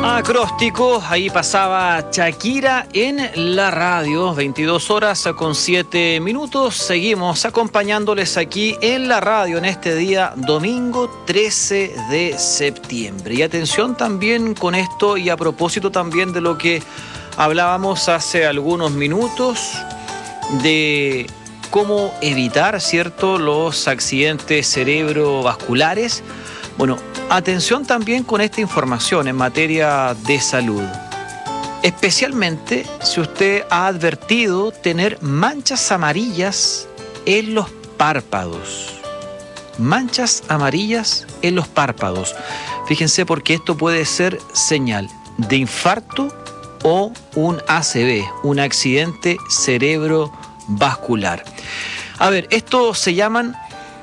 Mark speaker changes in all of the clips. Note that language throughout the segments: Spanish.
Speaker 1: Acróstico, ahí pasaba Shakira en la radio, 22 horas con 7 minutos. Seguimos acompañándoles aquí en la radio en este día, domingo 13 de septiembre. Y atención también con esto y a propósito también de lo que hablábamos hace algunos minutos, de cómo evitar, ¿cierto?, los accidentes cerebrovasculares. Bueno, atención también con esta información en materia de salud. Especialmente si usted ha advertido tener manchas amarillas en los párpados. Manchas amarillas en los párpados. Fíjense, porque esto puede ser señal de infarto o un ACV, un accidente cerebrovascular. A ver, esto se llaman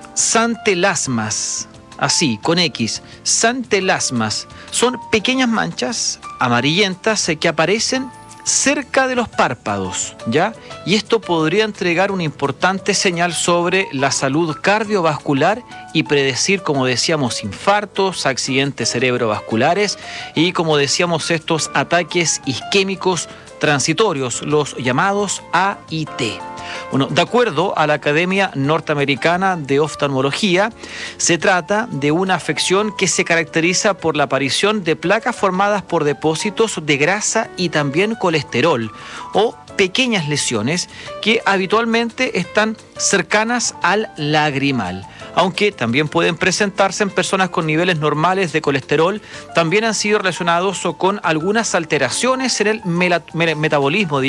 Speaker 1: santelasmas. Así, con X, santelasmas. Son pequeñas manchas amarillentas que aparecen cerca de los párpados, ¿ya? Y esto podría entregar una importante señal sobre la salud cardiovascular y predecir, como decíamos, infartos, accidentes cerebrovasculares y, como decíamos, estos ataques isquémicos transitorios, los llamados AIT. Bueno, de acuerdo a la Academia Norteamericana de Oftalmología, se trata de una afección que se caracteriza por la aparición de placas formadas por depósitos de grasa y también colesterol o pequeñas lesiones que habitualmente están cercanas al lagrimal. Aunque también pueden presentarse en personas con niveles normales de colesterol, también han sido relacionados con algunas alteraciones en el metabolismo,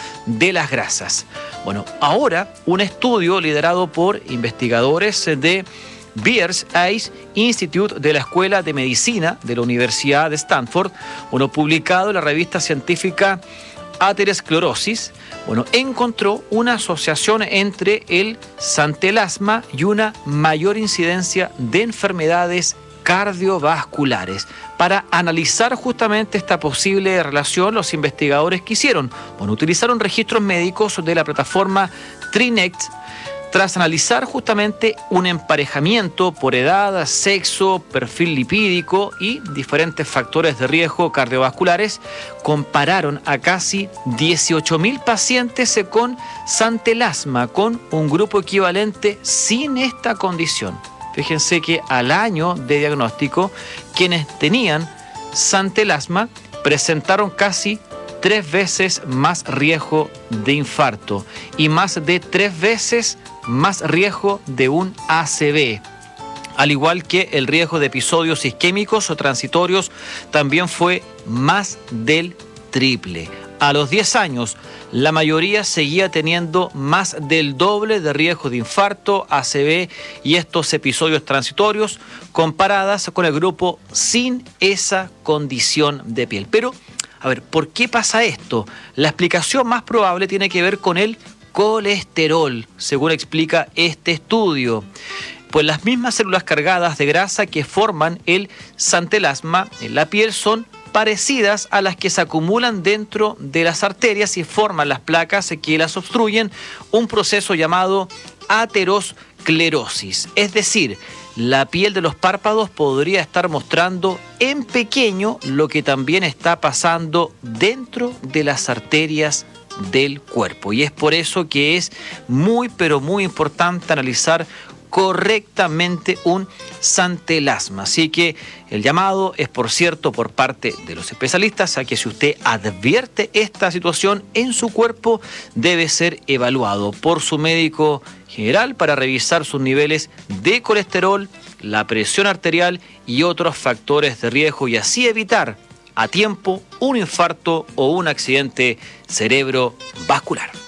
Speaker 1: de las grasas. Bueno, ahora un estudio liderado por investigadores de Beers Eyes Institute de la Escuela de Medicina de la Universidad de Stanford, publicado en la revista científica Aterosclerosis, encontró una asociación entre el santelasma y una mayor incidencia de enfermedades cardiovasculares. Para analizar justamente esta posible relación, los investigadores que hicieron, utilizaron registros médicos de la plataforma TriNet. Tras analizar justamente un emparejamiento por edad, sexo, perfil lipídico y diferentes factores de riesgo cardiovasculares, compararon a casi 18.000 pacientes con santelasma con un grupo equivalente sin esta condición. Fíjense que al año de diagnóstico, quienes tenían santelasma presentaron casi 3 veces más riesgo de infarto y más de 3 veces más riesgo de un ACV. Al igual que el riesgo de episodios isquémicos o transitorios también fue más del triple. A los 10 años, la mayoría seguía teniendo más del doble de riesgo de infarto, ACV y estos episodios transitorios comparadas con el grupo sin esa condición de piel. Pero, a ver, ¿por qué pasa esto? La explicación más probable tiene que ver con el colesterol, según explica este estudio. Pues las mismas células cargadas de grasa que forman el santelasma en la piel son parecidas a las que se acumulan dentro de las arterias y forman las placas que las obstruyen, un proceso llamado aterosclerosis. Es decir, la piel de los párpados podría estar mostrando en pequeño lo que también está pasando dentro de las arterias del cuerpo. Y es por eso que es muy, pero muy importante analizar correctamente un santelasma. Así que el llamado es, por cierto, por parte de los especialistas a que si usted advierte esta situación en su cuerpo, debe ser evaluado por su médico general para revisar sus niveles de colesterol, la presión arterial y otros factores de riesgo y así evitar a tiempo un infarto o un accidente cerebrovascular.